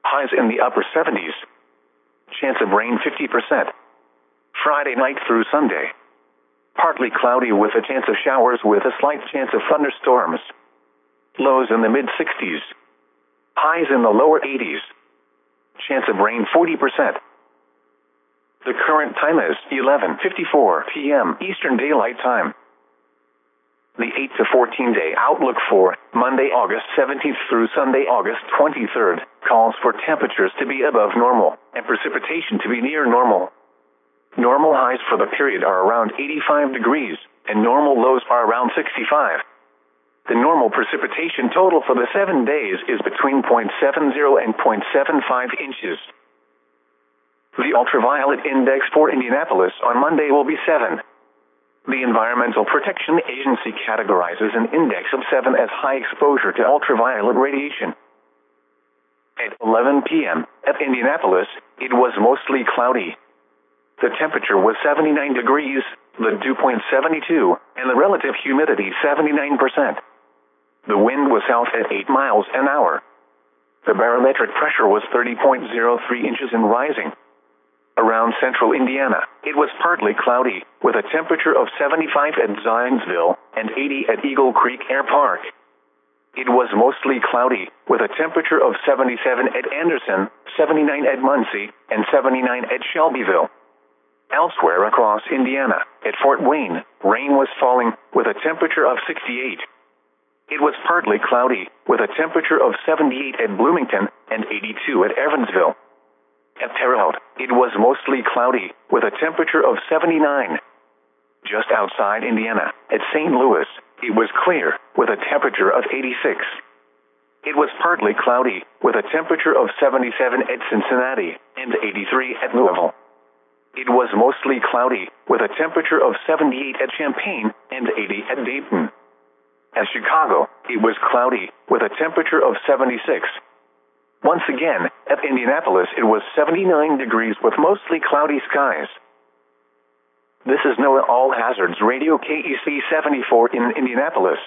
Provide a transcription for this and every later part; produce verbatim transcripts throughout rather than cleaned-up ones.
Highs in the upper seventies. Chance of rain fifty percent. Friday night through Sunday. Partly cloudy with a chance of showers with a slight chance of thunderstorms. Lows in the mid sixties. Highs in the lower eighties. Chance of rain forty percent. The current time is eleven fifty-four p m Eastern Daylight Time. The eight to fourteen day outlook for Monday, August seventeenth through Sunday, August twenty-third, calls for temperatures to be above normal and precipitation to be near normal. Normal highs for the period are around eighty-five degrees, and normal lows are around sixty-five. The normal precipitation total for the seven days is between zero point seven zero and zero point seven five inches. The ultraviolet index for Indianapolis on Monday will be seven. The Environmental Protection Agency categorizes an index of seven as high exposure to ultraviolet radiation. At eleven p m at Indianapolis, it was mostly cloudy. The temperature was seventy-nine degrees, the dew point seventy-two, and the relative humidity seventy-nine percent. The wind was south at eight miles an hour. The barometric pressure was thirty point zero three inches and rising. Around central Indiana, it was partly cloudy, with a temperature of seventy-five at Zionsville and eighty at Eagle Creek Air Park. It was mostly cloudy, with a temperature of seventy-seven at Anderson, seventy-nine at Muncie, and seventy-nine at Shelbyville. Elsewhere across Indiana, at Fort Wayne, rain was falling, with a temperature of sixty-eight. It was partly cloudy, with a temperature of seventy-eight at Bloomington and eighty-two at Evansville. At Terre Haute, it was mostly cloudy, with a temperature of seventy-nine. Just outside Indiana, at Saint Louis, it was clear, with a temperature of eighty-six. It was partly cloudy, with a temperature of seventy-seven at Cincinnati and eighty-three at Louisville. It was mostly cloudy, with a temperature of seventy-eight at Champaign and eighty at Dayton. At Chicago, it was cloudy, with a temperature of seventy-six. Once again, at Indianapolis it was seventy-nine degrees with mostly cloudy skies. This is NOAA All Hazards Radio K E C seventy-four in Indianapolis.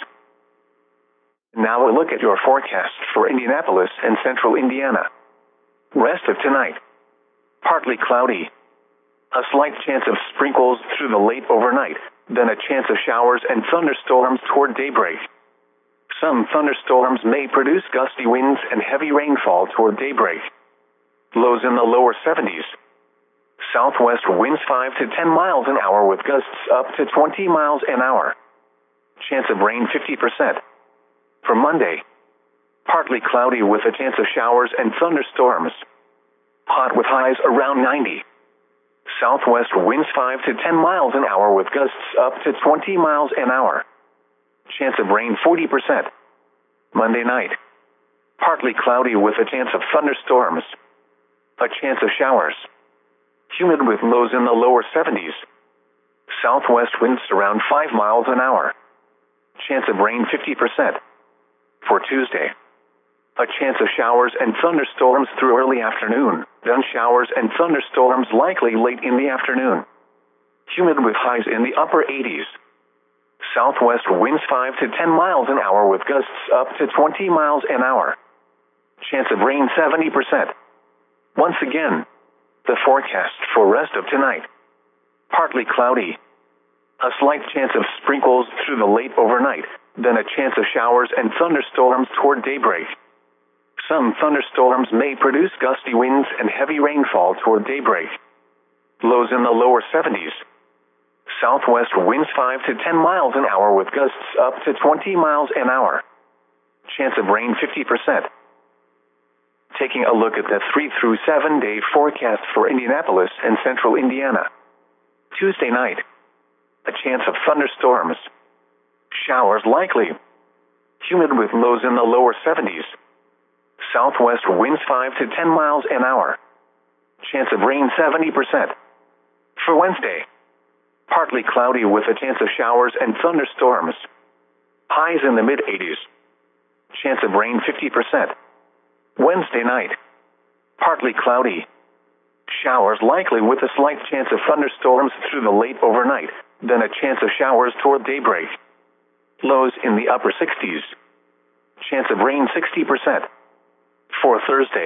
Now a look at your forecast for Indianapolis and central Indiana. Rest of tonight. Partly cloudy. A slight chance of sprinkles through the late overnight, then a chance of showers and thunderstorms toward daybreak. Some thunderstorms may produce gusty winds and heavy rainfall toward daybreak. Lows in the lower seventies. Southwest winds five to ten miles an hour with gusts up to twenty miles an hour. Chance of rain fifty percent. For Monday, partly cloudy with a chance of showers and thunderstorms. Hot with highs around ninety. Southwest winds five to ten miles an hour with gusts up to twenty miles an hour. Chance of rain forty percent. Monday night, partly cloudy with a chance of thunderstorms. A chance of showers. Humid with lows in the lower seventies. Southwest winds around five miles an hour. Chance of rain fifty percent. For Tuesday, a chance of showers and thunderstorms through early afternoon, then showers and thunderstorms likely late in the afternoon. Humid with highs in the upper eighties. Southwest winds five to ten miles an hour with gusts up to twenty miles an hour. Chance of rain seventy percent. Once again, the forecast for rest of tonight. Partly cloudy. A slight chance of sprinkles through the late overnight, then a chance of showers and thunderstorms toward daybreak. Some thunderstorms may produce gusty winds and heavy rainfall toward daybreak. Lows in the lower seventies. Southwest winds five to ten miles an hour with gusts up to twenty miles an hour. Chance of rain fifty percent. Taking a look at the three through seven day forecast for Indianapolis and central Indiana. Tuesday night, a chance of thunderstorms. Showers likely. Humid with lows in the lower seventies. Southwest winds five to ten miles an hour. Chance of rain seventy percent. For Wednesday, partly cloudy with a chance of showers and thunderstorms. Highs in the mid eighties. Chance of rain fifty percent. Wednesday night, partly cloudy. Showers likely with a slight chance of thunderstorms through the late overnight, then a chance of showers toward daybreak. Lows in the upper sixties. Chance of rain sixty percent. For Thursday,